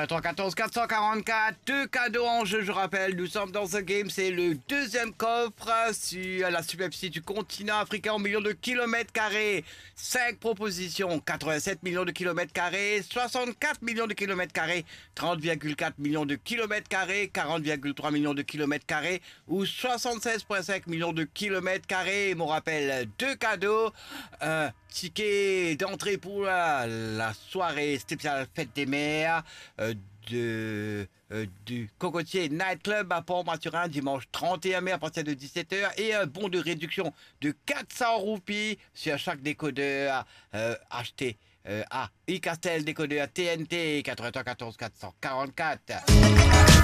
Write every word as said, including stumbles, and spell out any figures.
quatre-vingt-trois quatorze quatre cent quarante-quatre, deux cadeaux en jeu, je rappelle, nous sommes dans ce game, c'est le deuxième coffre sur la superficie du continent africain en millions de kilomètres carrés. cinq propositions, quatre-vingt-sept millions de kilomètres carrés, soixante-quatre millions de kilomètres carrés, trente virgule quatre millions de kilomètres carrés, quarante virgule trois millions de kilomètres carrés ou soixante-seize virgule cinq millions de kilomètres carrés. Mon rappel, deux cadeaux, un ticket d'entrée pour la, la soirée spéciale Fête des Mers euh, de, euh, du Cocotier Night Club à Port-Mathurin dimanche trente et un mai à partir de dix-sept heures et un bon de réduction de quatre cents roupies sur chaque décodeur euh, acheté euh, à iCastel décodeur T N T quatre-vingt-trois quatorze quatre cent quarante-quatre.